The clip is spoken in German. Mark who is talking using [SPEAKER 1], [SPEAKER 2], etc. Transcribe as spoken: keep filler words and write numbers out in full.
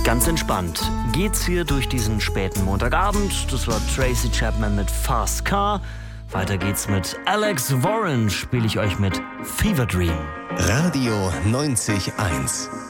[SPEAKER 1] Ganz entspannt geht's hier durch diesen späten Montagabend. Das war Tracy Chapman mit Fast Car. Weiter geht's mit Alex Warren, spiele ich euch mit Fever Dream.
[SPEAKER 2] Radio neunzig Komma eins